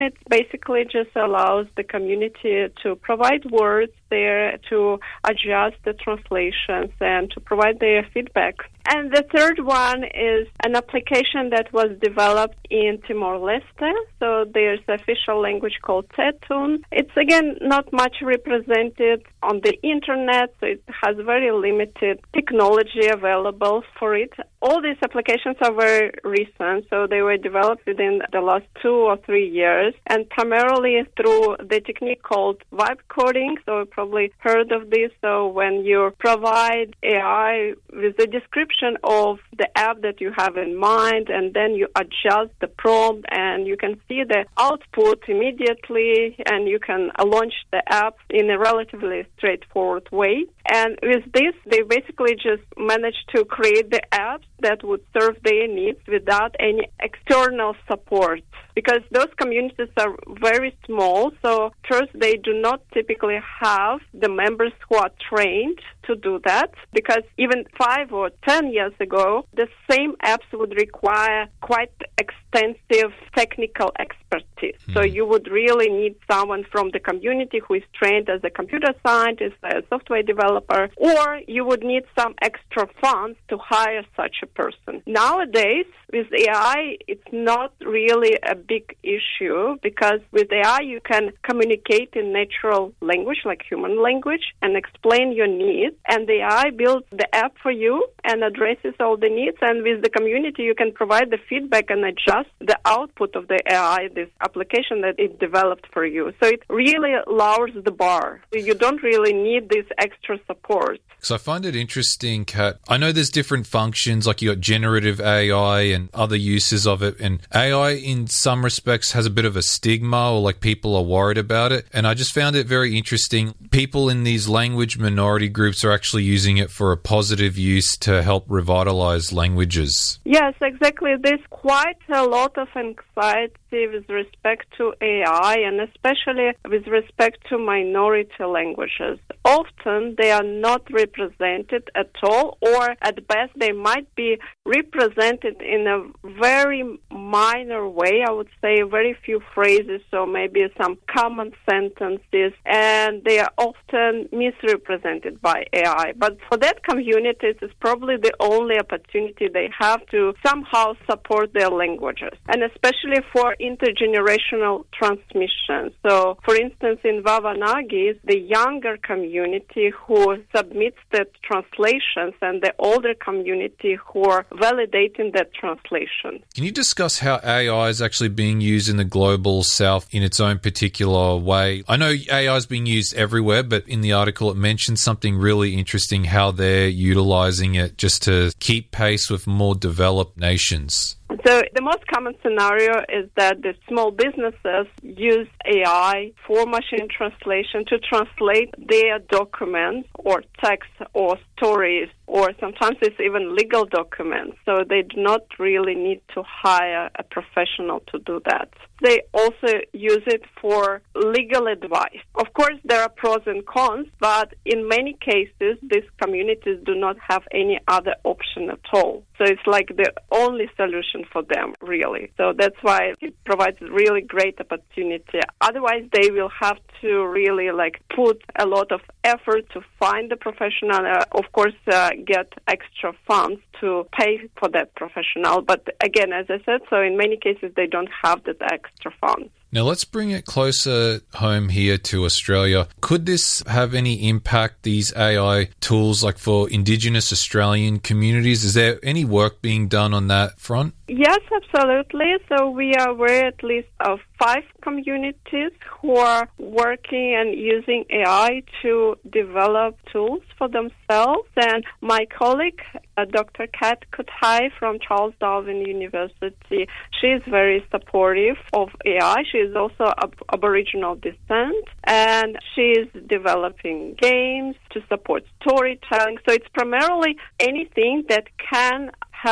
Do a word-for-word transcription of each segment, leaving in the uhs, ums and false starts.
It basically just allows the community to provide words there, to adjust the translations, and to provide their feedback. And the third one is an application that was developed in Timor-Leste. So there's an official language called Tetun. It's, again, not much represented on the internet, so it has very limited technology available for it. All these applications are very recent, so they were developed within the last two or three years, and primarily through the technique called vibe coding. So you probably heard of this. So when you provide A I with the description of the app that you have in mind, and then you adjust the prompt, and you can see the output immediately, and you can launch the app in a relatively straightforward way. And with this, they basically just managed to create the apps that would serve their needs without any external support, because those communities are very small. So first, they do not typically have the members who are trained to do that, because even five or ten years ago, the same apps would require quite extensive technical expertise. Mm-hmm. So you would really need someone from the community who is trained as a computer scientist, a software developer, or you would need some extra funds to hire such a person. Nowadays, with A I, it's not really a big issue, because with A I, you can communicate in natural language, like human language, and explain your needs. And the A I builds the app for you and addresses all the needs. And with the community, you can provide the feedback and adjust the output of the A I, this application that it developed for you. So it really lowers the bar. You don't really need this extra support. So I find it interesting, Kat. I know there's different functions, like you got generative A I and other uses of it. And A I, in some respects, has a bit of a stigma, or like people are worried about it. And I just found it very interesting. People in these language minority groups are actually using it for a positive use to help revitalize languages. Yes, exactly. There's quite a lot of anxiety with respect to A I, and especially with respect to minority languages. Often they are not represented at all, or at best they might be represented in a very minor way. I would say very few phrases, so maybe some common sentences, and they are often misrepresented by A I. But for that community, it's probably the only opportunity they have to somehow support their languages, and especially for intergenerational transmission. So, for instance, in Wabanagi, the younger community who submits the translations, and the older community who are validating that translation. Can you discuss how A I is actually being used in the global south in its own particular way? I know A I is being used everywhere, but in the article it mentions something really interesting, how they're utilizing it just to keep pace with more developed nations. So the most common scenario is that the small businesses use A I for machine translation to translate their documents or text or stories, or sometimes it's even legal documents. So they do not really need to hire a professional to do that. They also use it for legal advice. Of course, there are pros and cons, but in many cases, these communities do not have any other option at all. So it's like the only solution for them, really. So that's why it provides really great opportunity. Otherwise, they will have to really like put a lot of effort to find the professional, uh, of course, uh, get extra funds to pay for that professional. But again, as I said, so in many cases, they don't have that extra funds. Now, let's bring it closer home here to Australia. Could this have any impact, these A I tools, like for Indigenous Australian communities? Is there any work being done on that front? Yes, absolutely. So we are aware at least of five communities who are working and using A I to develop tools for themselves. And my colleague, uh, Doctor Kat Kutai from Charles Darwin University, she is very supportive of A I. She is also of Aboriginal descent, and she is developing games to support storytelling. So it's primarily anything that can help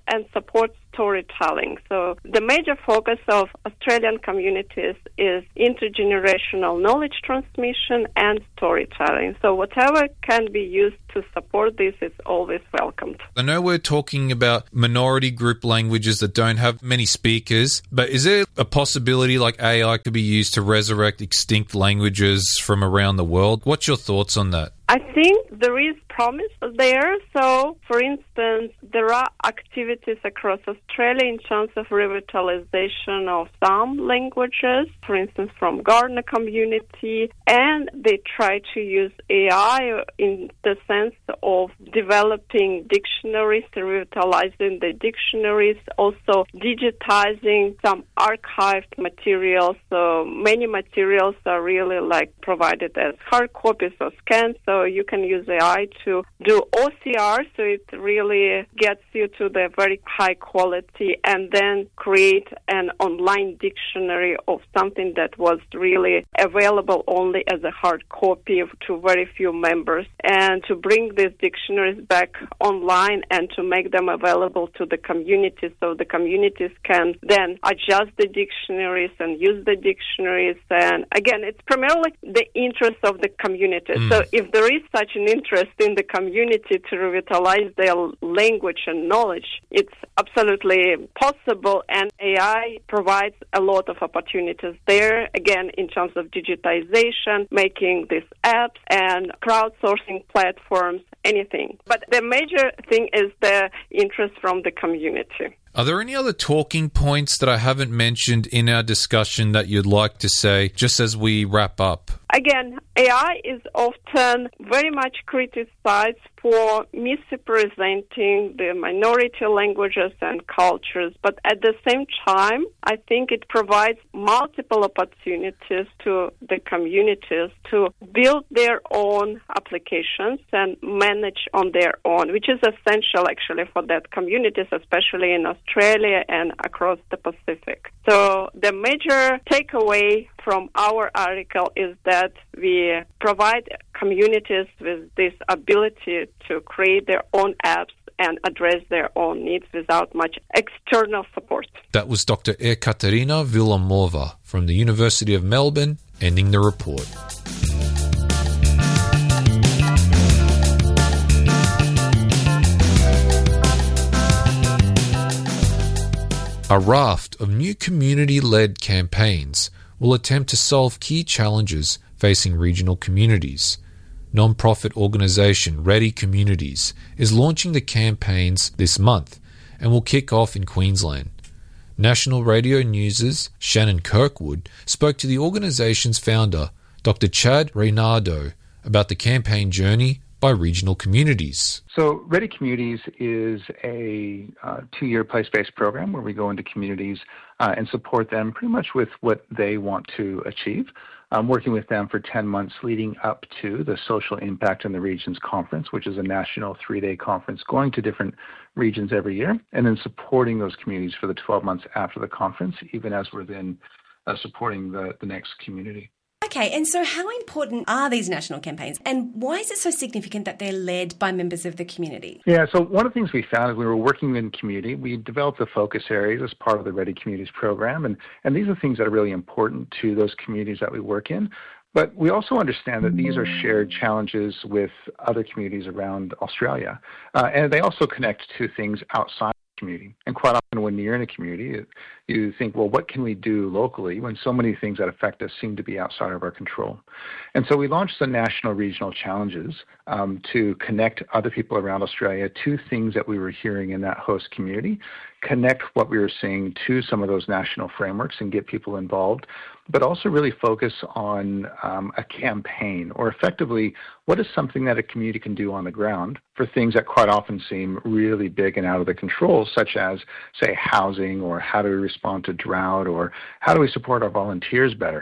and support storytelling. So the major focus of Australian communities is intergenerational knowledge transmission and storytelling. So whatever can be used to support this is always welcomed. I know we're talking about minority group languages that don't have many speakers, but is there a possibility like A I could be used to resurrect extinct languages from around the world? What's your thoughts on that? I think there is promise there. So, for instance, there are activities across Australia in terms of revitalization of some languages, for instance, from Kaurna community, and they try to use A I in the sense of developing dictionaries, revitalizing the dictionaries, also digitizing some archived materials. So many materials are really like provided as hard copies or scans. So you can use A I to do O C R, so it really gets you to the very high quality, and then create an online dictionary of something that was really available only as a hard copy to very few members, and to bring these dictionaries back online and to make them available to the community, so the communities can then adjust the dictionaries and use the dictionaries. And again, it's primarily the interest of the community. Mm. So if there is such an interest in the community to revitalize their language and knowledge, it's absolutely possible, and A I provides a lot of opportunities there, again, in terms of digitization, making these apps and crowdsourcing platforms, anything. But the major thing is the interest from the community. Are there any other talking points that I haven't mentioned in our discussion that you'd like to say just as we wrap up? Again, A I is often very much criticized for misrepresenting the minority languages and cultures, but at the same time, I think it provides multiple opportunities to the communities to build their own applications and manage on their own, which is essential actually for that communities, especially in Australia and across the Pacific. So the major takeaway from our article is that we provide communities with this ability to create their own apps and address their own needs without much external support. That was Doctor Ekaterina Vilamova from the University of Melbourne, ending the report. A raft of new community-led campaigns will attempt to solve key challenges facing regional communities. Non-profit organisation Ready Communities is launching the campaigns this month and will kick off in Queensland. National Radio News' Shannon Kirkwood spoke to the organisation's founder, Doctor Chad Reynardo, about the campaign journey by regional communities. So Ready Communities is a uh, two-year place-based program where we go into communities uh, and support them pretty much with what they want to achieve. I'm working with them for ten months leading up to the Social Impact in the Regions Conference, which is a national three-day conference going to different regions every year, and then supporting those communities for the twelve months after the conference, even as we're then uh, supporting the, the next community. Okay, and so how important are these national campaigns, and why is it so significant that they're led by members of the community? Yeah, so one of the things we found as we were working in community, we developed the focus areas as part of the Ready Communities program, and, and these are things that are really important to those communities that we work in. But we also understand that these are shared challenges with other communities around Australia, uh, and they also connect to things outside the community. And quite often when you're in a community, you think, well, what can we do locally when so many things that affect us seem to be outside of our control? And so we launched the National Regional Challenges um, to connect other people around Australia to things that we were hearing in that host community, connect what we were seeing to some of those national frameworks and get people involved, but also really focus on um, a campaign, or effectively, what is something that a community can do on the ground for things that quite often seem really big and out of the control, such as, say, housing, or how do we respond to drought, or how do we support our volunteers better?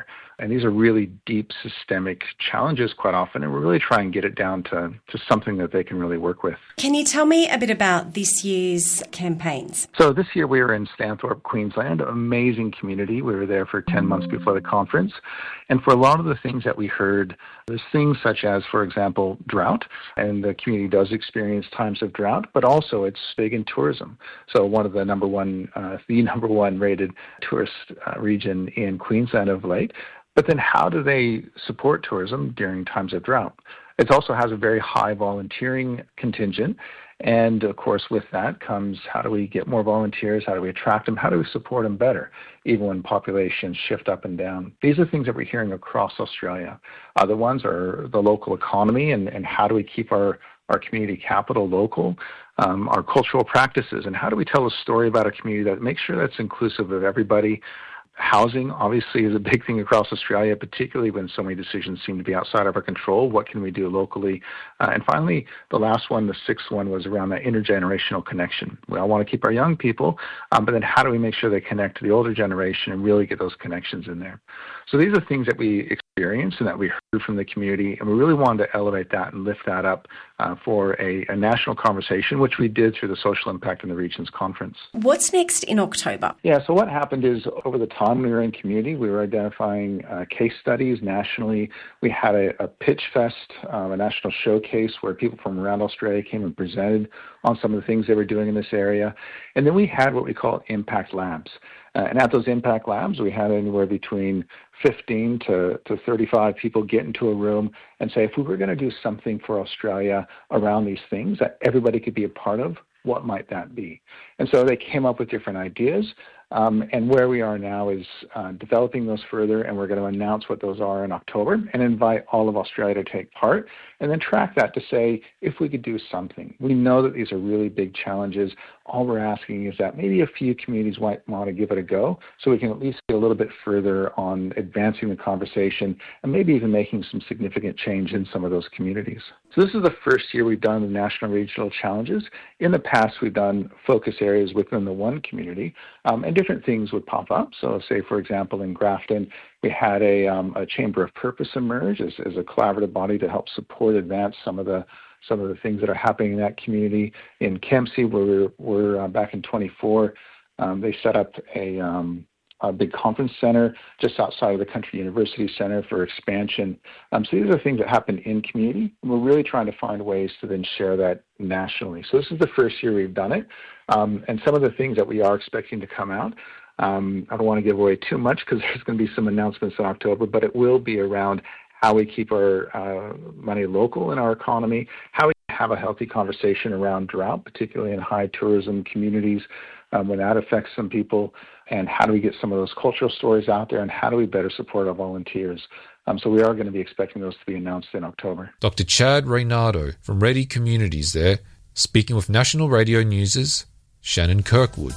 And these are really deep systemic challenges quite often, and we're really trying to get it down to, to something that they can really work with. Can you tell me a bit about this year's campaigns? So this year we were in Stanthorpe, Queensland, amazing community. We were there for ten months before the conference. And for a lot of the things that we heard, there's things such as, for example, drought. And the community does experience times of drought, but also it's big in tourism. So one of the number one, uh, the number one rated tourist uh, region in Queensland of late. But then how do they support tourism during times of drought? It also has a very high volunteering contingent. And of course, with that comes how do we get more volunteers? How do we attract them? How do we support them better, even when populations shift up and down? These are things that we're hearing across Australia. Other ones are the local economy and, and how do we keep our, our community capital local, um, our cultural practices, and how do we tell a story about a community that makes sure that's inclusive of everybody. Housing, obviously, is a big thing across Australia, particularly when so many decisions seem to be outside of our control. What can we do locally? Uh, and finally, the last one, the sixth one, was around that intergenerational connection. We all want to keep our young people, um, but then how do we make sure they connect to the older generation and really get those connections in there? So these are things that we experienced and that we heard from the community, and we really wanted to elevate that and lift that up uh, for a, a national conversation, which we did through the Social Impact in the Regions Conference. What's next in October? Yeah, so what happened is over the time we were in community, we were identifying uh, case studies nationally. We had a, a pitch fest, um, a national showcase where people from around Australia came and presented on some of the things they were doing in this area. And then we had what we call impact labs. Uh, and at those impact labs, we had anywhere between fifteen to, to thirty-five people get into a room and say, if we were going to do something for Australia around these things that everybody could be a part of, what might that be? And so they came up with different ideas. Um, and where we are now is uh, developing those further, and we're going to announce what those are in October and invite all of Australia to take part and then track that to say if we could do something. We know that these are really big challenges. All we're asking is that maybe a few communities might want to give it a go so we can at least get a little bit further on advancing the conversation and maybe even making some significant change in some of those communities. So this is the first year we've done the National Regional Challenges. In the past, we've done focus areas within the one community, um, and different things would pop up. So say, for example, in Grafton, we had a, um, a Chamber of Purpose emerge as, as a collaborative body to help support, advance some of the some of the things that are happening in that community. In Kempsey, where we're, we're uh, back in twenty-four, um, they set up a, um, a big conference center just outside of the Country University Center for expansion. Um, so these are things that happen in community, and we're really trying to find ways to then share that nationally. So this is the first year we've done it, um, and some of the things that we are expecting to come out, um, I don't want to give away too much because there's going to be some announcements in October, but it will be around how we keep our uh, money local in our economy, how we have a healthy conversation around drought, particularly in high tourism communities um, when that affects some people, and how do we get some of those cultural stories out there, and how do we better support our volunteers. Um, so we are going to be expecting those to be announced in October. Doctor Chad Reynado from Ready Communities there, speaking with National Radio News' Shannon Kirkwood.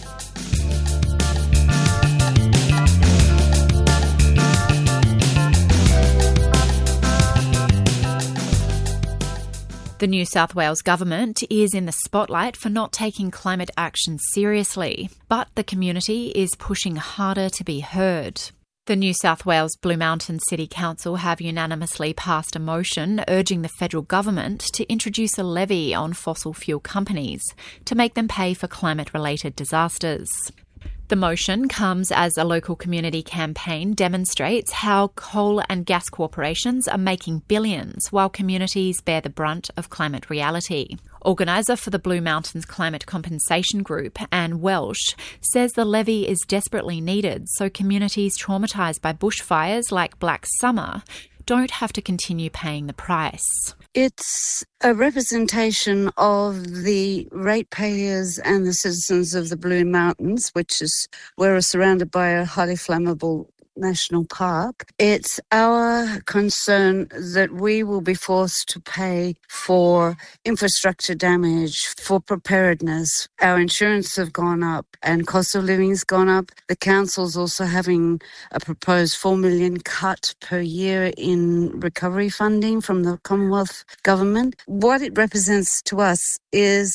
The New South Wales government is in the spotlight for not taking climate action seriously, but the community is pushing harder to be heard. The New South Wales Blue Mountains City Council have unanimously passed a motion urging the federal government to introduce a levy on fossil fuel companies to make them pay for climate-related disasters. The motion comes as a local community campaign demonstrates how coal and gas corporations are making billions while communities bear the brunt of climate reality. Organiser for the Blue Mountains Climate Compensation Group, Anne Welsh, says the levy is desperately needed so communities traumatised by bushfires like Black Summer don't have to continue paying the price. It's a representation of the ratepayers and the citizens of the Blue Mountains, which is where we're surrounded by a highly flammable national park. It's our concern that we will be forced to pay for infrastructure damage, for preparedness. Our insurance have gone up and cost of living has gone up. The council's also having a proposed four million dollars cut per year in recovery funding from the Commonwealth government. What it represents to us is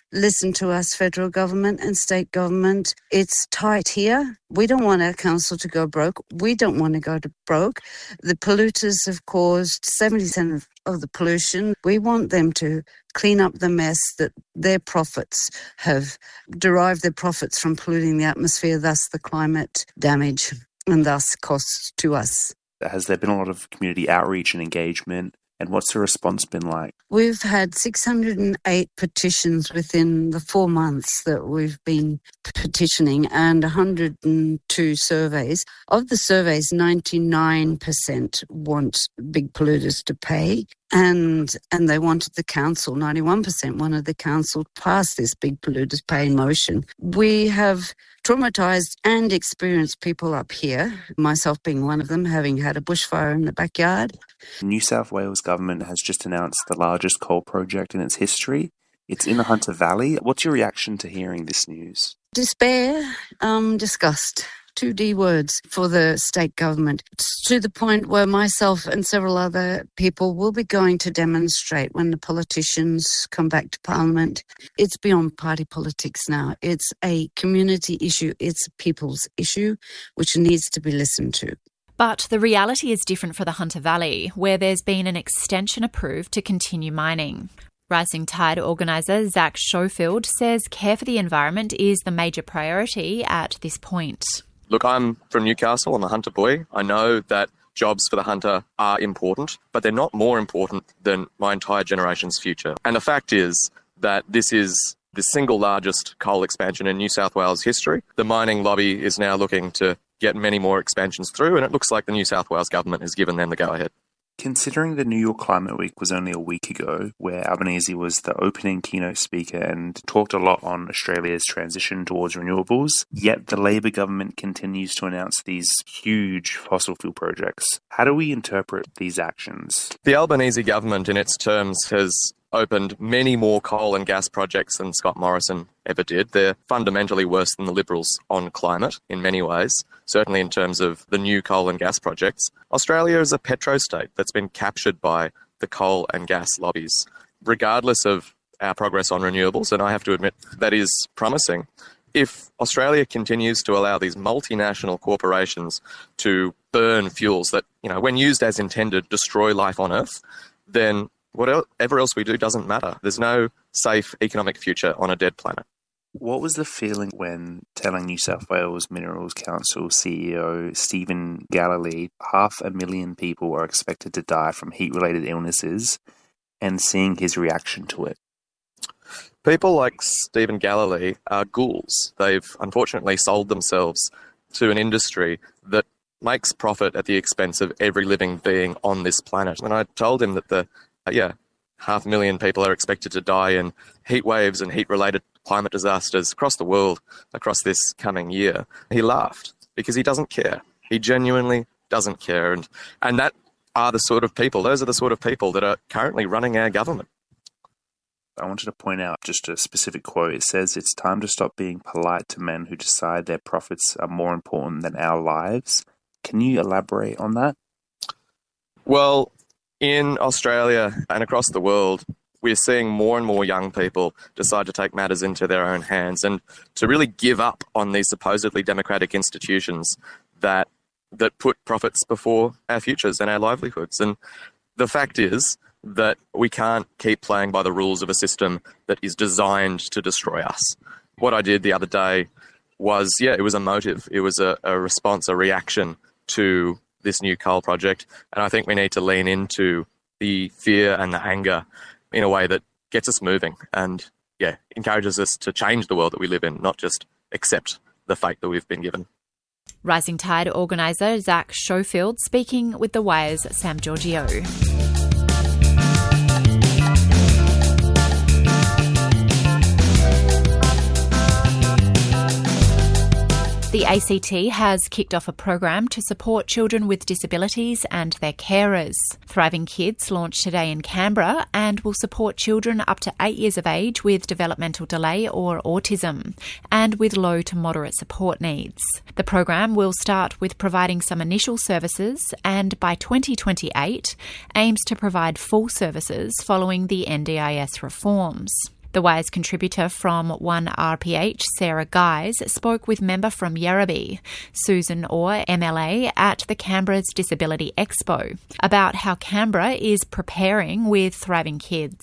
listen to us, federal government and state government. It's tight here. We don't want our council to go broke. We don't want to go to broke. The polluters have caused seventy percent of, of the pollution. We want them to clean up the mess that their profits have derived their profits from polluting the atmosphere, thus the climate damage and thus costs to us. Has there been a lot of community outreach and engagement? And what's the response been like? We've had six hundred eight petitions within the four months that we've been petitioning and one hundred two surveys. Of the surveys, ninety-nine percent want big polluters to pay. And and they wanted the council, ninety-one percent wanted the council to pass this big polluters pay motion. We have traumatised and experienced people up here, myself being one of them, having had a bushfire in the backyard. New South Wales government has just announced the largest coal project in its history. It's in the Hunter Valley. What's your reaction to hearing this news? Despair, um, disgust. Two D words for the state government. It's to the point where myself and several other people will be going to demonstrate when the politicians come back to Parliament. It's beyond party politics now. It's a community issue. It's a people's issue, which needs to be listened to. But the reality is different for the Hunter Valley, where there's been an extension approved to continue mining. Rising Tide organiser Zach Schofield says care for the environment is the major priority at this point. Look, I'm from Newcastle. I'm a Hunter boy. I know that jobs for the Hunter are important, but they're not more important than my entire generation's future. And the fact is that this is the single largest coal expansion in New South Wales history. The mining lobby is now looking to get many more expansions through, and it looks like the New South Wales government has given them the go-ahead. Considering the New York Climate Week was only a week ago, where Albanese was the opening keynote speaker and talked a lot on Australia's transition towards renewables, yet the Labor government continues to announce these huge fossil fuel projects. How do we interpret these actions? The Albanese government, in its terms, has opened many more coal and gas projects than Scott Morrison ever did. They're fundamentally worse than the Liberals on climate in many ways, certainly in terms of the new coal and gas projects. Australia is a petro-state that's been captured by the coal and gas lobbies. Regardless of our progress on renewables, and I have to admit that is promising, if Australia continues to allow these multinational corporations to burn fuels that, you know, when used as intended, destroy life on Earth, then whatever else we do doesn't matter. There's no safe economic future on a dead planet. What was the feeling when telling New South Wales Minerals Council C E O Stephen Galilee half a million people are expected to die from heat-related illnesses and seeing his reaction to it? People like Stephen Galilee are ghouls. They've unfortunately sold themselves to an industry that makes profit at the expense of every living being on this planet. And I told him that the Uh, yeah, half a million people are expected to die in heat waves and heat-related climate disasters across the world across this coming year. He laughed because he doesn't care. He genuinely doesn't care. And, and that are the sort of people, those are the sort of people that are currently running our government. I wanted to point out just a specific quote. It says, "It's time to stop being polite to men who decide their profits are more important than our lives." Can you elaborate on that? Well, in Australia and across the world, we're seeing more and more young people decide to take matters into their own hands and to really give up on these supposedly democratic institutions that that put profits before our futures and our livelihoods. And the fact is that we can't keep playing by the rules of a system that is designed to destroy us. What I did the other day was, yeah, it was a motive. It was a, a response, a reaction to this new coal project. And I think we need to lean into the fear and the anger in a way that gets us moving and, yeah, encourages us to change the world that we live in, not just accept the fate that we've been given. Rising Tide organiser Zach Schofield speaking with The Wire's Sam Giorgio. The A C T has kicked off a program to support children with disabilities and their carers. Thriving Kids launched today in Canberra and will support children up to eight years of age with developmental delay or autism and with low to moderate support needs. The program will start with providing some initial services and by twenty twenty-eight aims to provide full services following the N D I S reforms. The Wise contributor from one R P H, Sarah Guys, spoke with member from Yarrabee, Susan Orr, M L A, at the Canberra's Disability Expo about how Canberra is preparing with Thriving Kids.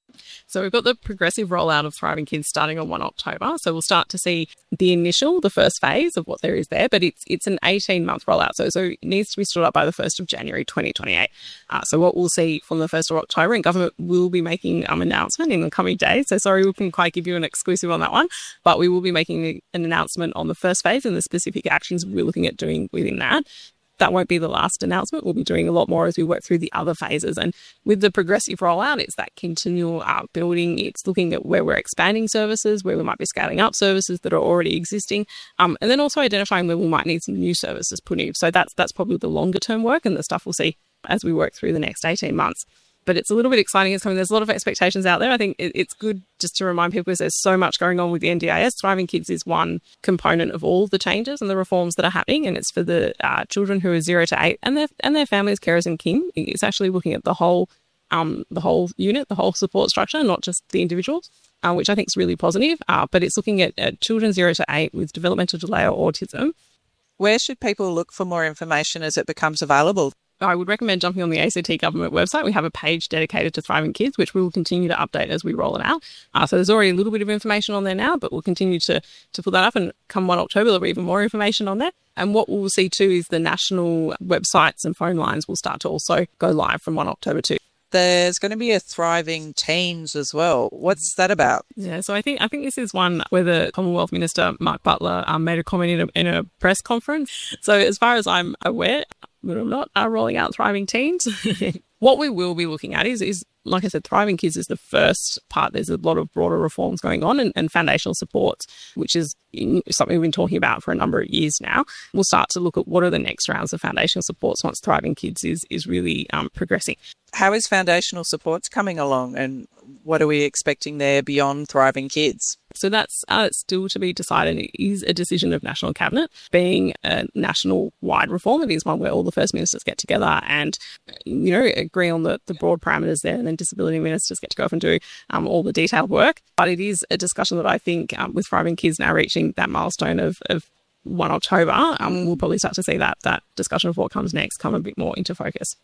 So we've got the progressive rollout of Thriving Kids starting on the first of October. So we'll start to see the initial, the first phase of what there is there, but it's it's an eighteen-month rollout. So, so it needs to be stood up by the first of January twenty twenty-eight. Uh, so what we'll see from the first of October, and government will be making an um, announcement in the coming days. So sorry, we couldn't quite give you an exclusive on that one, but we will be making an announcement on the first phase and the specific actions we're looking at doing within that. That won't be the last announcement. We'll be doing a lot more as we work through the other phases. And with the progressive rollout, it's that continual uh, building. It's looking at where we're expanding services, where we might be scaling up services that are already existing, um, and then also identifying where we might need some new services put in. So that's that's probably the longer term work and the stuff we'll see as we work through the next eighteen months. But it's a little bit exciting. It's coming. There's a lot of expectations out there. I think it, it's good just to remind people because there's so much going on with the N D I S. Thriving Kids is one component of all the changes and the reforms that are happening, and it's for the uh, children who are zero to eight and their and their families, carers, and kin. It's actually looking at the whole um, the whole unit, the whole support structure, not just the individuals, uh, which I think is really positive. Uh, but it's looking at, at children zero to eight with developmental delay or autism. Where should people look for more information as it becomes available? I would recommend jumping on the A C T government website. We have a page dedicated to Thriving Kids, which we will continue to update as we roll it out. Uh, so there's already a little bit of information on there now, but we'll continue to to put that up. And come the first of October, there'll be even more information on there. And what we'll see too is the national websites and phone lines will start to also go live from the first of October too. There's going to be a Thriving Teens as well. What's that about? Yeah, so I think I think this is one where the Commonwealth Minister, Mark Butler, um, made a comment in a, in a press conference. So as far as I'm aware, but I'm not uh, rolling out Thriving Teens. What we will be looking at is, is, like I said, Thriving Kids is the first part. There's a lot of broader reforms going on and, and foundational supports, which is in, something we've been talking about for a number of years now. We'll start to look at what are the next rounds of foundational supports once Thriving Kids is, is really um, progressing. How is foundational supports coming along and what are we expecting there beyond Thriving Kids? So that's uh, still to be decided. It is a decision of National Cabinet. Being a national-wide reform, it is one where all the First Ministers get together and, you know, agree on the, the broad parameters there, and then disability ministers get to go off and do um, all the detailed work. But it is a discussion that I think um, with Thriving Kids now reaching that milestone of, of the first of October, um, we'll probably start to see that that discussion of what comes next come a bit more into focus.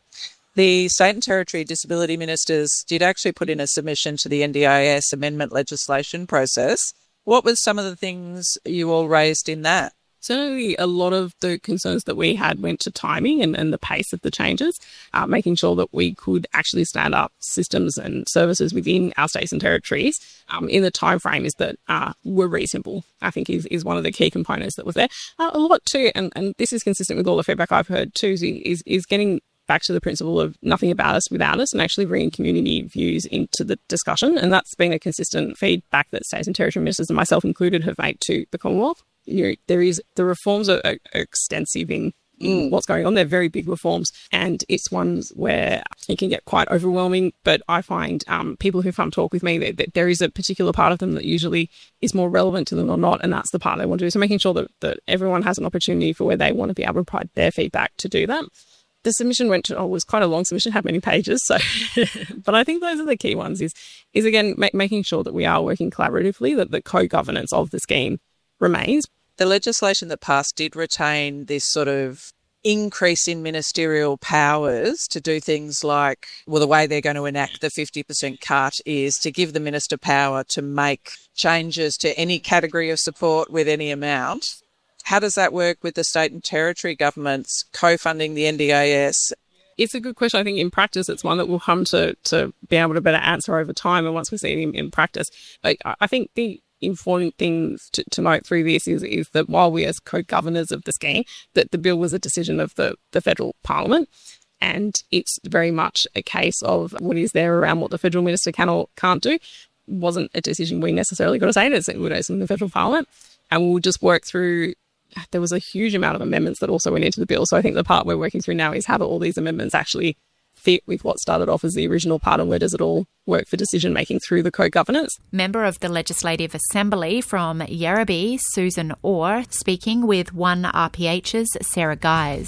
The state and territory disability ministers did actually put in a submission to the N D I S amendment legislation process. What were some of the things you all raised in that? Certainly a lot of the concerns that we had went to timing and, and the pace of the changes, uh, making sure that we could actually stand up systems and services within our states and territories um, in the time frame is that uh, were reasonable, I think is, is one of the key components that was there. Uh, a lot too, and, and this is consistent with all the feedback I've heard too, is, is getting back to the principle of nothing about us without us and actually bringing community views into the discussion. And that's been a consistent feedback that states and territory ministers and myself included have made to the Commonwealth. You know, there is, the reforms are, are extensive in, in mm. what's going on. They're very big reforms and it's ones where it can get quite overwhelming. But I find um, people who come talk with me, that, that there is a particular part of them that usually is more relevant to them or not. And that's the part they want to do. So making sure that, that everyone has an opportunity for where they want to be able to provide their feedback to do that. The submission went to, oh, it was quite a long submission, had many pages. So, but I think those are the key ones is, is again, ma- making sure that we are working collaboratively, that the co-governance of the scheme remains. The legislation that passed did retain this sort of increase in ministerial powers to do things like, well, the way they're going to enact the fifty percent cut is to give the minister power to make changes to any category of support with any amount. How does that work with the state and territory governments co-funding the N D I S? It's a good question. I think in practice, it's one that we'll come to, to be able to better answer over time and once we see it in, in practice. But I think the important things to, to note through this is, is that while we as co-governors of the scheme, that the bill was a decision of the, the federal parliament. And it's very much a case of what is there around what the federal minister can or can't do. It wasn't a decision we necessarily got to say. It's in the federal parliament. And we'll just work through. There was a huge amount of amendments that also went into the bill. So I think the part we're working through now is how do all these amendments actually fit with what started off as the original part and where does it all work for decision-making through the co-governance. Member of the Legislative Assembly from Yarrabee, Susan Orr, speaking with one R P H's Sarah Guys.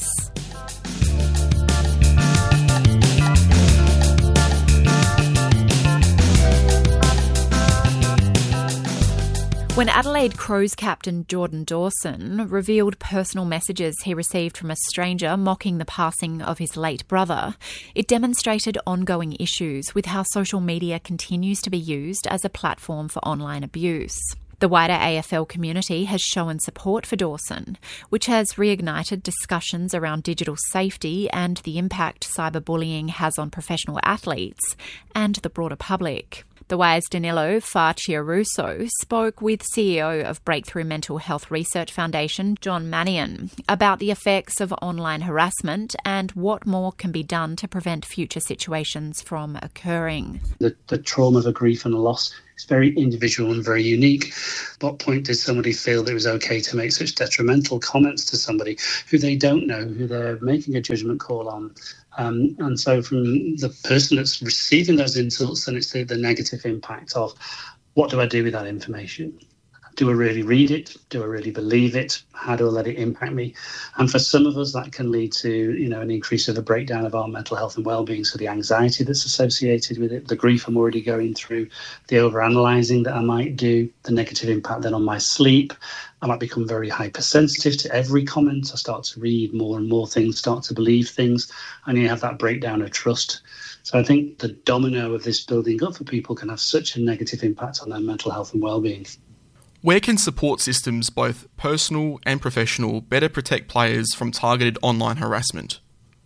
When Adelaide Crows captain Jordan Dawson revealed personal messages he received from a stranger mocking the passing of his late brother, it demonstrated ongoing issues with how social media continues to be used as a platform for online abuse. The wider A F L community has shown support for Dawson, which has reignited discussions around digital safety and the impact cyberbullying has on professional athletes and the broader public. The Wire's Danilo Farciaruso spoke with C E O of Breakthrough Mental Health Research Foundation, John Mannion, about the effects of online harassment and what more can be done to prevent future situations from occurring. The, the trauma of a grief and a loss is very individual and very unique. At what point did somebody feel that it was okay to make such detrimental comments to somebody who they don't know, who they're making a judgment call on? Um, and so from the person that's receiving those insults, then it's the, the negative impact of what do I do with that information? Do I really read it? Do I really believe it? How do I let it impact me? And for some of us, that can lead to, you know, an increase of a breakdown of our mental health and well-being. So the anxiety that's associated with it, the grief I'm already going through, the overanalyzing that I might do, the negative impact then on my sleep. I might become very hypersensitive to every comment. I start to read more and more things, start to believe things, and you have that breakdown of trust. So I think the domino of this building up for people can have such a negative impact on their mental health and well-being. Where can support systems, both personal and professional, better protect players from targeted online harassment?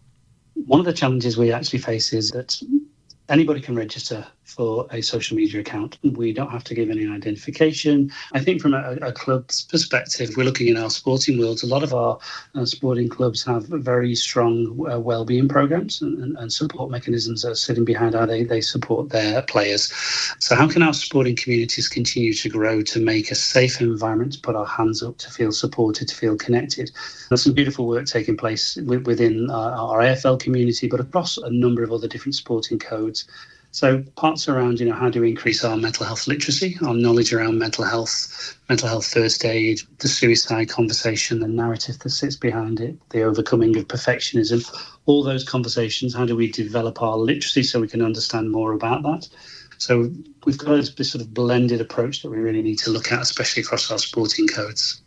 One of the challenges we actually face is that anybody can register for a social media account. We don't have to give any identification. I think from a, a club's perspective, we're looking in our sporting worlds. A lot of our uh, sporting clubs have very strong uh, well-being programs and, and support mechanisms that are sitting behind how they, they support their players. So how can our sporting communities continue to grow to make a safe environment to put our hands up, to feel supported, to feel connected? There's some beautiful work taking place within our, our A F L community, but across a number of other different sporting codes. So parts around, you know, how do we increase our mental health literacy, our knowledge around mental health, mental health first aid, the suicide conversation, the narrative that sits behind it, the overcoming of perfectionism, all those conversations, how do we develop our literacy so we can understand more about that? So we've got this, this sort of blended approach that we really need to look at, especially across our sporting codes.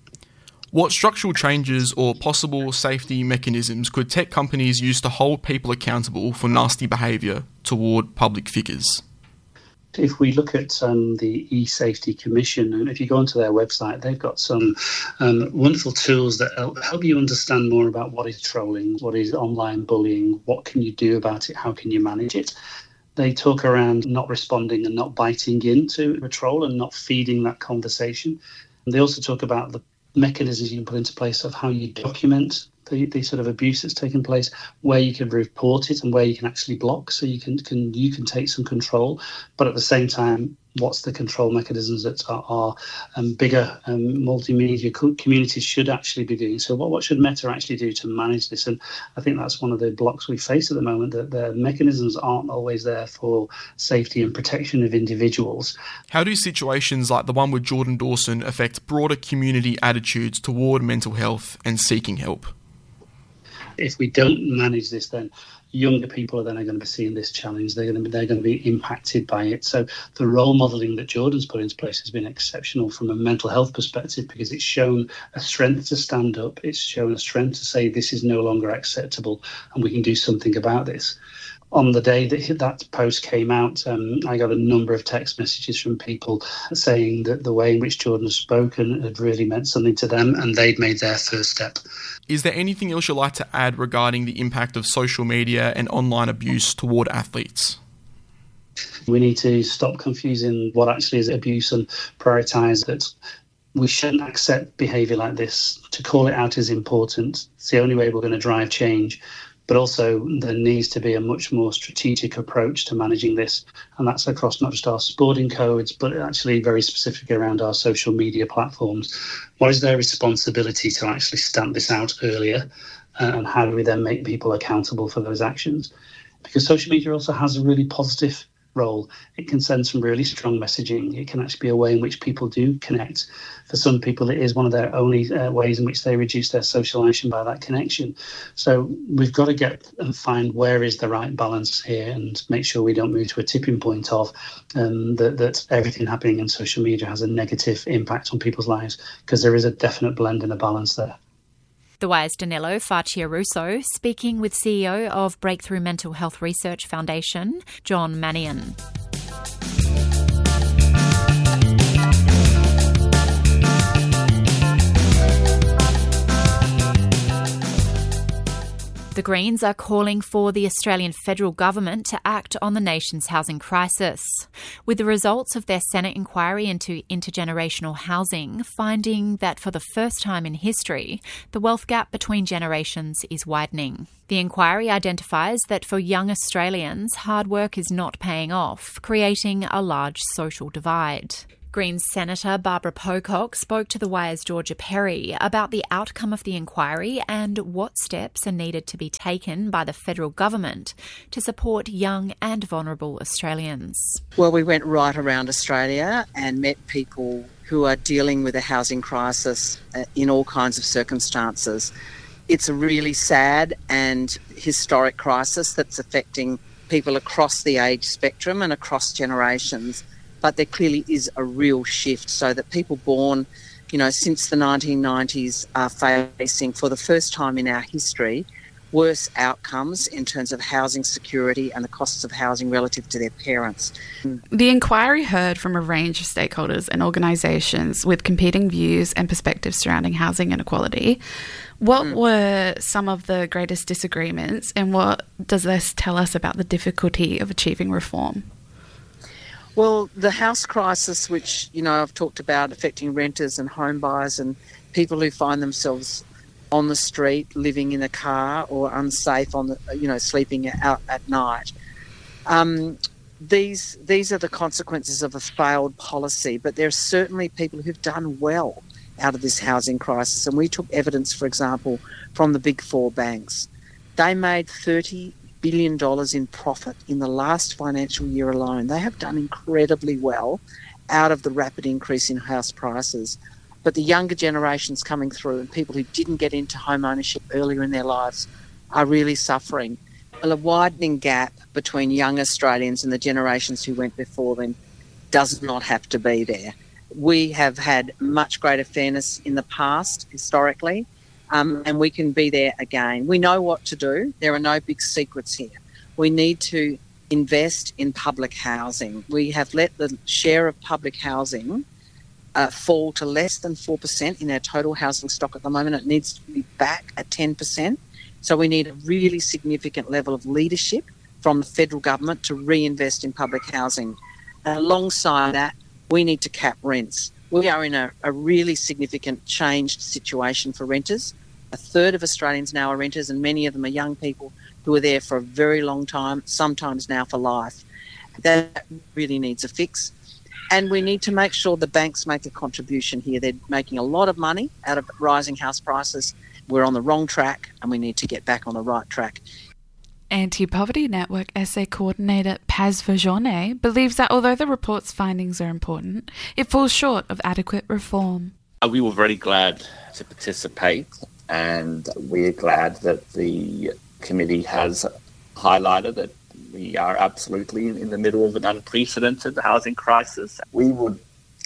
What structural changes or possible safety mechanisms could tech companies use to hold people accountable for nasty behaviour toward public figures? If we look at um, the e-Safety Commission, and if you go onto their website, they've got some um, wonderful tools that help, help you understand more about what is trolling, what is online bullying, what can you do about it, how can you manage it. They talk around not responding and not biting into a troll and not feeding that conversation. And they also talk about the mechanisms you can put into place of how you document the, the sort of abuse that's taken place, where you can report it and where you can actually block, so you can, can you can take some control. But at the same time, what's the control mechanisms that are, are um, bigger um, multimedia co- communities should actually be doing? So what, what should Meta actually do to manage this? And I think that's one of the blocks we face at the moment, that the mechanisms aren't always there for safety and protection of individuals. How do situations like the one with Jordan Dawson affect broader community attitudes toward mental health and seeking help? If we don't manage this, then younger people are then going to be seeing this challenge. They're going to be, they're going to be impacted by it. So the role modelling that Jordan's put into place has been exceptional from a mental health perspective, because it's shown a strength to stand up. It's shown a strength to say this is no longer acceptable and we can do something about this. On the day that that post came out, um, I got a number of text messages from people saying that the way in which Jordan has spoken had really meant something to them and they'd made their first step. Is there anything else you'd like to add regarding the impact of social media and online abuse toward athletes? We need to stop confusing what actually is abuse and prioritise that we shouldn't accept behaviour like this. To call it out is important. It's the only way we're going to drive change. But also there needs to be a much more strategic approach to managing this. And that's across not just our sporting codes, but actually very specific around our social media platforms. What is their responsibility to actually stamp this out earlier? Uh, and how do we then make people accountable for those actions? Because social media also has a really positive role. It can send some really strong messaging. It can actually be a way in which people do connect. For some people, it is one of their only uh, ways in which they reduce their socialisation by that connection. So we've got to get and find where is the right balance here and make sure we don't move to a tipping point of um, that, that everything happening in social media has a negative impact on people's lives, because there is a definite blend and a balance there. The Wire's Danilo Facciaruso speaking with C E O of Breakthrough Mental Health Research Foundation, John Mannion. The Greens are calling for the Australian federal government to act on the nation's housing crisis, with the results of their Senate inquiry into intergenerational housing finding that for the first time in history, the wealth gap between generations is widening. The inquiry identifies that for young Australians, hard work is not paying off, creating a large social divide. Greens Senator Barbara Pocock spoke to The Wire's Georgia Perry about the outcome of the inquiry and what steps are needed to be taken by the federal government to support young and vulnerable Australians. Well, we went right around Australia and met people who are dealing with a housing crisis in all kinds of circumstances. It's a really sad and historic crisis that's affecting people across the age spectrum and across generations. But there clearly is a real shift, so that people born, you know, since the nineteen nineties are facing, for the first time in our history, worse outcomes in terms of housing security and the costs of housing relative to their parents. The inquiry heard from a range of stakeholders and organisations with competing views and perspectives surrounding housing inequality. What mm. were some of the greatest disagreements, and what does this tell us about the difficulty of achieving reform? Well, the house crisis, which, you know, I've talked about affecting renters and home buyers and people who find themselves on the street, living in a car, or unsafe on the, you know, sleeping out at night. Um, these these are the consequences of a failed policy, but there are certainly people who've done well out of this housing crisis. And we took evidence, for example, from the big four banks. They made thirty billion dollars in profit in the last financial year alone. They have done incredibly well out of the rapid increase in house prices. But the younger generations coming through and people who didn't get into home ownership earlier in their lives are really suffering. Well, a widening gap between young Australians and the generations who went before them does not have to be there. We have had much greater fairness in the past, historically, Um, and we can be there again. We know what to do. There are no big secrets here. We need to invest in public housing. We have let the share of public housing uh, fall to less than four percent in our total housing stock at the moment. It needs to be back at ten percent. So we need a really significant level of leadership from the federal government to reinvest in public housing. And alongside that, we need to cap rents. We are in a, a really significant changed situation for renters. A third of Australians now are renters, and many of them are young people who are there for a very long time, sometimes now for life. That really needs a fix. And we need to make sure the banks make a contribution here. They're making a lot of money out of rising house prices. We're on the wrong track, and we need to get back on the right track. Anti-Poverty Network Essay Coordinator Paz Verjourne believes that although the report's findings are important, it falls short of adequate reform. We were very glad to participate, and we're glad that the committee has highlighted that we are absolutely in the middle of an unprecedented housing crisis. We would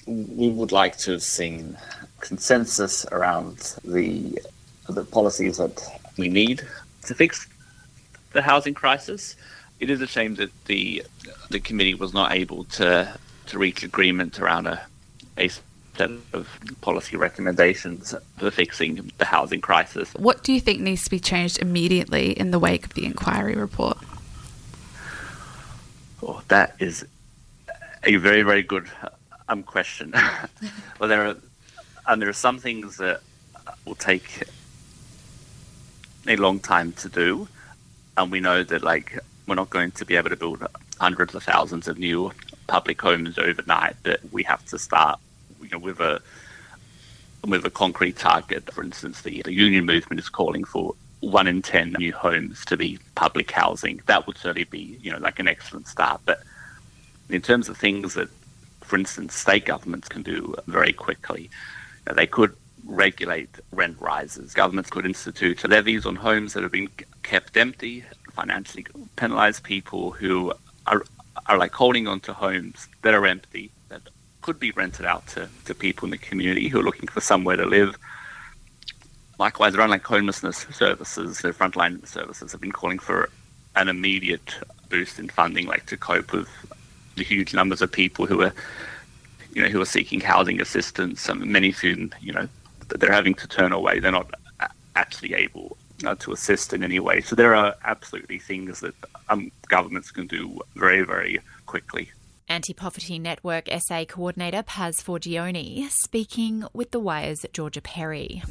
we would like to have seen consensus around the the policies that we need to fix the housing crisis. It is a shame that the the committee was not able to to reach agreement around a a set of policy recommendations for fixing the housing crisis. What do you think needs to be changed immediately in the wake of the inquiry report? Oh, that is a very, very good um, question. Well, there are and there are some things that will take a long time to do. And we know that, like, we're not going to be able to build hundreds of thousands of new public homes overnight. That we have to start, you know, with a with a concrete target. For instance, the, the union movement is calling for one in ten new homes to be public housing. That would certainly be, you know, like an excellent start. But In terms of things that, for instance, state governments can do very quickly, they could regulate rent rises. Governments could institute levies on homes that have been kept empty, financially penalize people who are are like holding on to homes that are empty, that could be rented out to, to people in the community who are looking for somewhere to live. Likewise, around like homelessness services, the frontline services have been calling for an immediate boost in funding, like to cope with the huge numbers of people who are, you know, who are seeking housing assistance. And many of whom, you know, they're having to turn away. They're not actually able uh, to assist in any way. So there are absolutely things that um, governments can do very, very quickly. Anti-Poverty Network S A Coordinator Paz Forgione speaking with The Wire's Georgia Perry.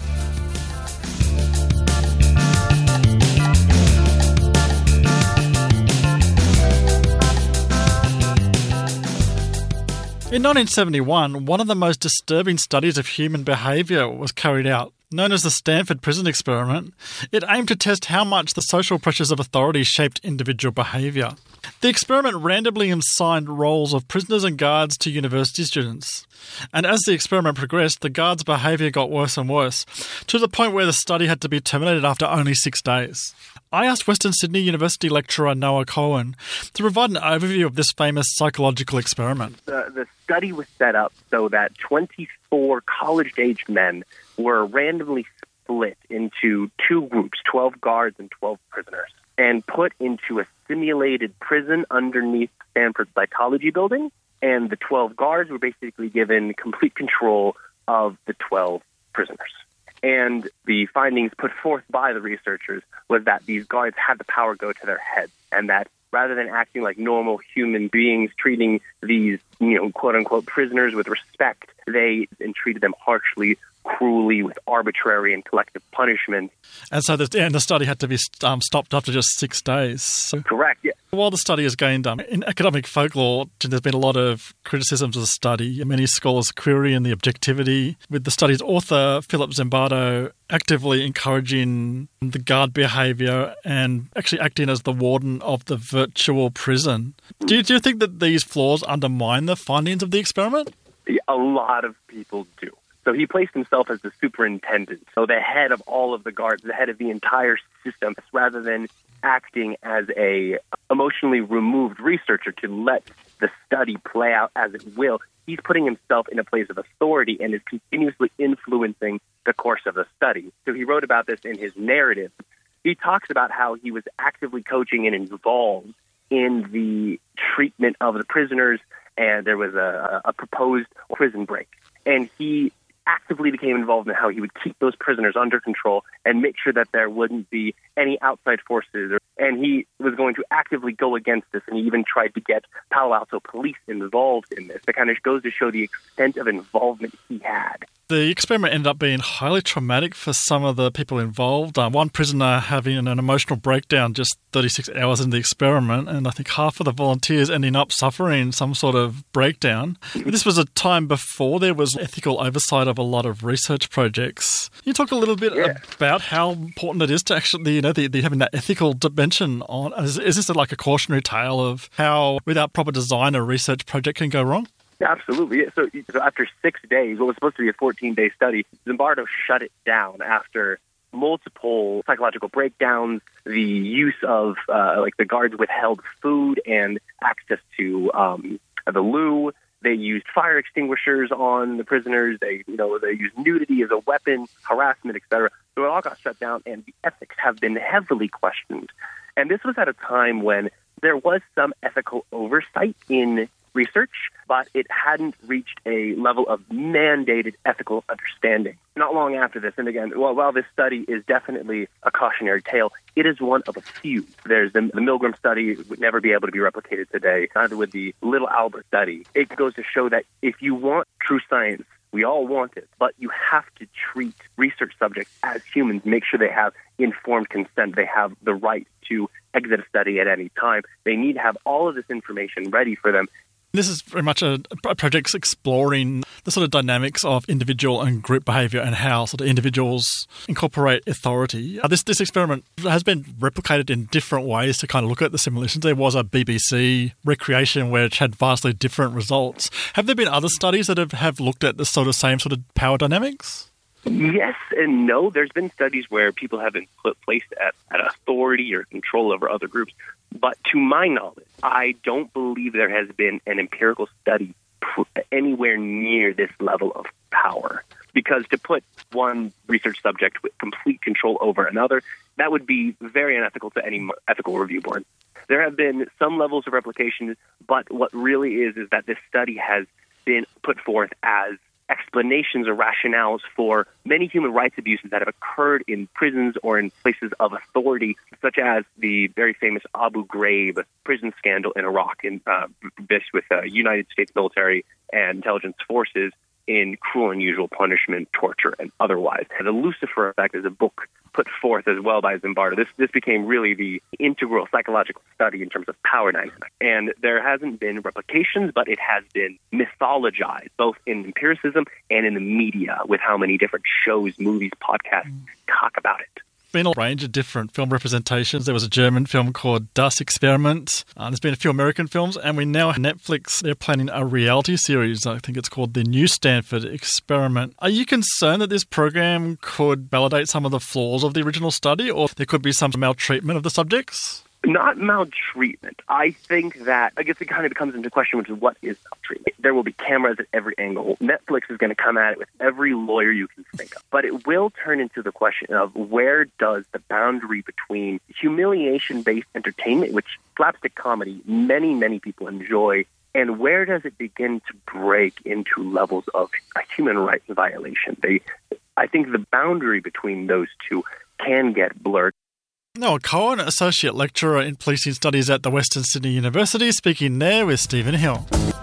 In nineteen seventy-one, one of the most disturbing studies of human behaviour was carried out. Known as the Stanford Prison Experiment, it aimed to test how much the social pressures of authority shaped individual behaviour. The experiment randomly assigned roles of prisoners and guards to university students. And as the experiment progressed, the guards' behaviour got worse and worse, to the point where the study had to be terminated after only six days. I asked Western Sydney University lecturer Noah Cohen to provide an overview of this famous psychological experiment. The, the study was set up so that twenty-four college-aged men were randomly split into two groups, twelve guards and twelve prisoners, and put into a simulated prison underneath Stanford Psychology Building. And the twelve guards were basically given complete control of the twelve prisoners. And the findings put forth by the researchers was that these guards had the power go to their heads, and that rather than acting like normal human beings, treating these, you know, quote-unquote prisoners with respect, they and treated them harshly, cruelly, with arbitrary and collective punishment. And so the, and the study had to be um, stopped after just six days. So Correct, yeah. While the study has gained um, in academic folklore, there's been a lot of criticisms of the study. Many scholars query in the objectivity, with the study's author, Philip Zimbardo, actively encouraging the guard behaviour and actually acting as the warden of the virtual prison. Do you, do you think that these flaws undermine the findings of the experiment? A lot of people do. So he placed himself as the superintendent, so the head of all of the guards, the head of the entire system, rather than acting as a emotionally removed researcher to let the study play out as it will. He's putting himself in a place of authority and is continuously influencing the course of the study. So he wrote about this in his narrative. He talks about how he was actively coaching and involved in the treatment of the prisoners, and there was a, a proposed prison break. And he actively became involved in how he would keep those prisoners under control and make sure that there wouldn't be any outside forces. And he was going to actively go against this, and he even tried to get Palo Alto police involved in this. That kind of goes to show the extent of involvement he had. The experiment ended up being highly traumatic for some of the people involved. Um, one prisoner having an emotional breakdown just thirty-six hours into the experiment, and I think half of the volunteers ending up suffering some sort of breakdown. This was a time before there was ethical oversight of a lot of research projects. Can you talk a little bit yeah. about how important it is to actually, you know, the, the having that ethical dimension on? Is, is this like a cautionary tale of how, without proper design, a research project can go wrong? Absolutely. So, so after six days, what was supposed to be a fourteen-day study, Zimbardo shut it down after multiple psychological breakdowns, the use of, uh, like, the guards withheld food and access to um, the loo. They used fire extinguishers on the prisoners. They, you know, they used nudity as a weapon, harassment, et cetera. So it all got shut down, and the ethics have been heavily questioned. And this was at a time when there was some ethical oversight in research, but it hadn't reached a level of mandated ethical understanding. Not long after this, and again, while, while this study is definitely a cautionary tale, it is one of a few. There's the, the Milgram study would never be able to be replicated today, neither would the Little Albert study. It goes to show that if you want true science, we all want it, but you have to treat research subjects as humans, make sure they have informed consent, they have the right to exit a study at any time. They need to have all of this information ready for them This is very much a, a project exploring the sort of dynamics of individual and group behaviour and how sort of individuals incorporate authority. Uh, this this experiment has been replicated in different ways to kind of look at the simulations. There was a B B C recreation which had vastly different results. Have there been other studies that have, have looked at the sort of same sort of power dynamics? Yes and no. There's been studies where people have been put, placed at, at authority or control over other groups. But to my knowledge, I don't believe there has been an empirical study pr- anywhere near this level of power. Because to put one research subject with complete control over another, that would be very unethical to any ethical review board. There have been some levels of replication, but what really is is that this study has been put forth as explanations or rationales for many human rights abuses that have occurred in prisons or in places of authority, such as the very famous Abu Ghraib prison scandal in Iraq, in uh, with uh, United States military and intelligence forces in cruel and unusual punishment, torture, and otherwise. The Lucifer Effect is a book put forth as well by Zimbardo. This this became really the integral psychological study in terms of power dynamics. And there hasn't been replications, but it has been mythologized, both in empiricism and in the media, with how many different shows, movies, podcasts talk about it. Been a range of different film representations. There was a German film called Das Experiment. Uh, there's been a few American films, and we now have Netflix. They're planning a reality series. I think it's called The New Stanford Experiment. Are you concerned that this program could validate some of the flaws of the original study, or there could be some maltreatment of the subjects? Not maltreatment. I think that, I guess it kind of comes into question, which is what is maltreatment? There will be cameras at every angle. Netflix is going to come at it with every lawyer you can think of. But it will turn into the question of where does the boundary between humiliation-based entertainment, which slapstick comedy many, many people enjoy, and where does it begin to break into levels of a human rights violation? They, I think the boundary between those two can get blurred. Noah Cohen, Associate Lecturer in Policing Studies at the Western Sydney University, speaking there with Stephen Hill.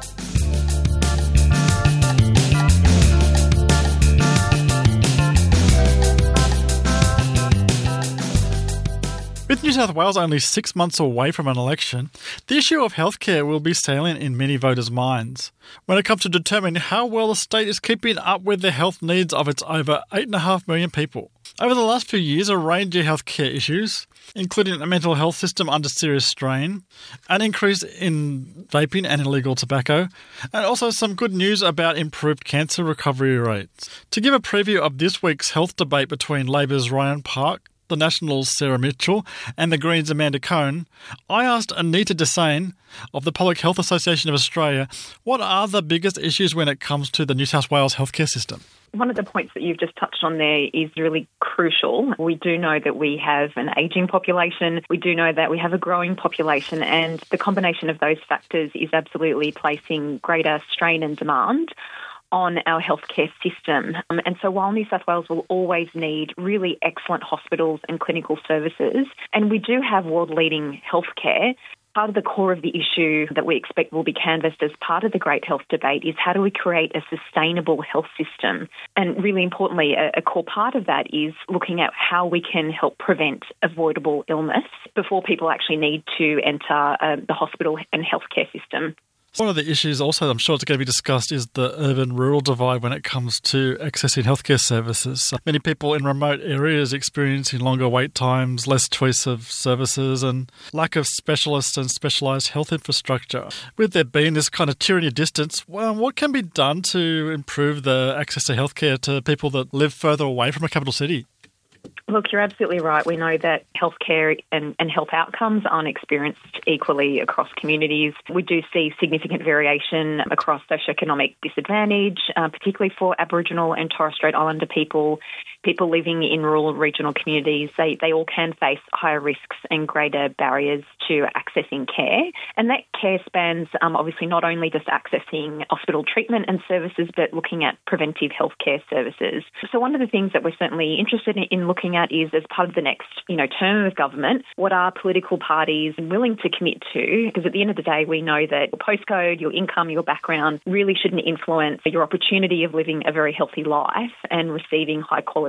With New South Wales only six months away from an election, the issue of healthcare will be salient in many voters' minds when it comes to determining how well the state is keeping up with the health needs of its over eight point five million people. Over the last few years, a range of healthcare issues, including a mental health system under serious strain, an increase in vaping and illegal tobacco, and also some good news about improved cancer recovery rates. To give a preview of this week's health debate between Labor's Ryan Park, the Nationals' Sarah Mitchell, and the Greens' Amanda Cohn, I asked Anita Desane of the Public Health Association of Australia what are the biggest issues when it comes to the New South Wales healthcare system. One of the points that you've just touched on there is really crucial. We do know that we have an ageing population. We do know that we have a growing population, and the combination of those factors is absolutely placing greater strain and demand on our healthcare system. Um, and so while New South Wales will always need really excellent hospitals and clinical services, and we do have world-leading healthcare, part of the core of the issue that we expect will be canvassed as part of the Great Health Debate is how do we create a sustainable health system? And really importantly, a, a core part of that is looking at how we can help prevent avoidable illness before people actually need to enter uh, the hospital and healthcare system. One of the issues also I'm sure it's going to be discussed is the urban-rural divide when it comes to accessing healthcare services. Many people in remote areas experiencing longer wait times, less choice of services and lack of specialists and specialised health infrastructure. With there being this kind of tyranny of distance, well, what can be done to improve the access to healthcare to people that live further away from a capital city? Look, you're absolutely right. We know that healthcare and, and health outcomes aren't experienced equally across communities. We do see significant variation across socioeconomic disadvantage, uh, particularly for Aboriginal and Torres Strait Islander people, people living in rural regional communities. They, they all can face higher risks and greater barriers to accessing care. And that care spans um, obviously not only just accessing hospital treatment and services, but looking at preventive healthcare services. So one of the things that we're certainly interested in, in looking at is, as part of the next, you know, term of government, what are political parties willing to commit to? Because at the end of the day, we know that your postcode, your income, your background really shouldn't influence your opportunity of living a very healthy life and receiving high quality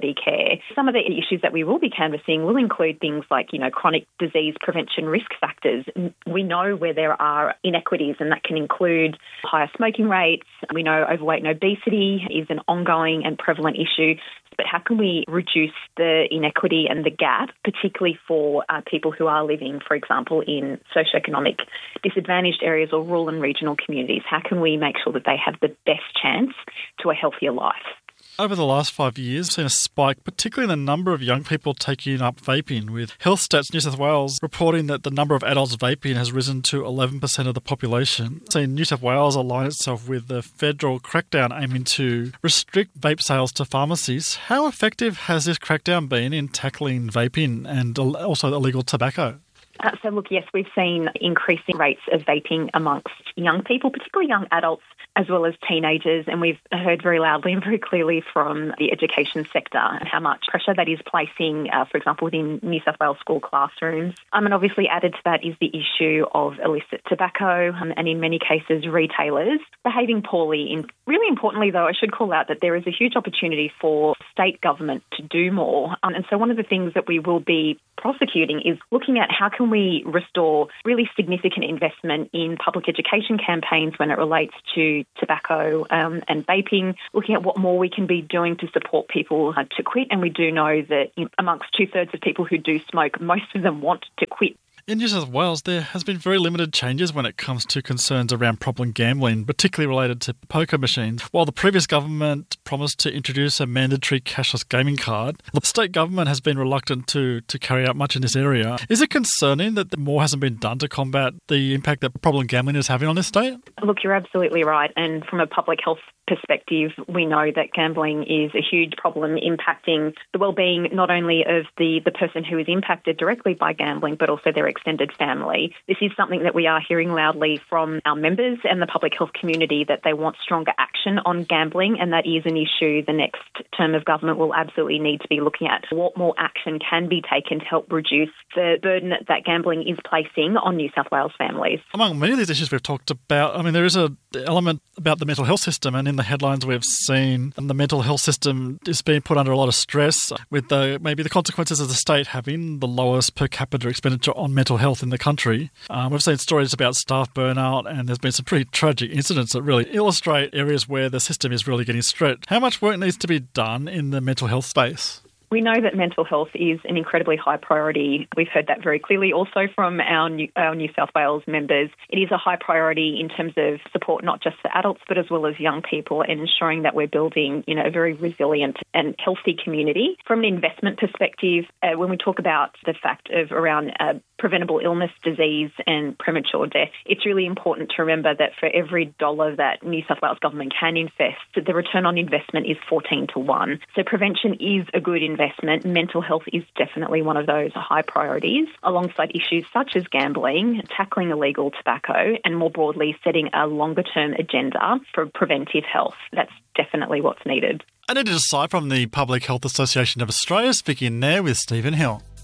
quality care. Some of the issues that we will be canvassing will include things like, you know, chronic disease prevention risk factors. We know where there are inequities, and that can include higher smoking rates. We know overweight and obesity is an ongoing and prevalent issue. But how can we reduce the inequity and the gap, particularly for uh, people who are living, for example, in socioeconomic disadvantaged areas or rural and regional communities? How can we make sure that they have the best chance to a healthier life? Over the last five years, we've seen a spike, particularly in the number of young people taking up vaping, with Health Stats New South Wales reporting that the number of adults vaping has risen to eleven percent of the population. Seeing New South Wales align itself with the federal crackdown aiming to restrict vape sales to pharmacies. How effective has this crackdown been in tackling vaping and also illegal tobacco? Uh, so, look, yes, we've seen increasing rates of vaping amongst young people, particularly young adults, as well as teenagers, and we've heard very loudly and very clearly from the education sector how much pressure that is placing, uh, for example, within New South Wales school classrooms. Um, and obviously added to that is the issue of illicit tobacco um, and, in many cases, retailers behaving poorly. In, really importantly, though, I should call out that there is a huge opportunity for state government to do more. Um, and so one of the things that we will be prosecuting is looking at how can we restore really significant investment in public education campaigns when it relates to tobacco um, and vaping, looking at what more we can be doing to support people uh, to quit. And we do know that amongst two-thirds of people who do smoke, most of them want to quit. In New South Wales, there has been very limited changes when it comes to concerns around problem gambling, particularly related to poker machines. While the previous government promised to introduce a mandatory cashless gaming card, the state government has been reluctant to, to carry out much in this area. Is it concerning that more hasn't been done to combat the impact that problem gambling is having on this state? Look, you're absolutely right. And from a public health perspective, we know that gambling is a huge problem impacting the well-being not only of the, the person who is impacted directly by gambling, but also their extended family. This is something that we are hearing loudly from our members and the public health community, that they want stronger action on gambling, and that is an issue the next term of government will absolutely need to be looking at. What more action can be taken to help reduce the burden that gambling is placing on New South Wales families? Among many of these issues we've talked about, I mean, there is an element about the mental health system, and in the headlines we've seen the mental health system is being put under a lot of stress, with the maybe the consequences of the state having the lowest per capita expenditure on mental health in the country. Um, we've seen stories about staff burnout, and there's been some pretty tragic incidents that really illustrate areas where the system is really getting stretched. How much work needs to be done in the mental health space? We know that mental health is an incredibly high priority. We've heard that very clearly also from our New, our New South Wales members. It is a high priority in terms of support, not just for adults, but as well as young people, and ensuring that we're building, you know, a very resilient and healthy community. From an investment perspective, uh, when we talk about the fact of around uh, preventable illness, disease and premature death, it's really important to remember that for every dollar that New South Wales government can invest, the return on investment is fourteen to one. So prevention is a good investment. Investment. Mental health is definitely one of those high priorities, alongside issues such as gambling, tackling illegal tobacco, and more broadly setting a longer-term agenda for preventive health. That's definitely what's needed. And it is aside from the Public Health Association of Australia, speaking there with Stephen Hill.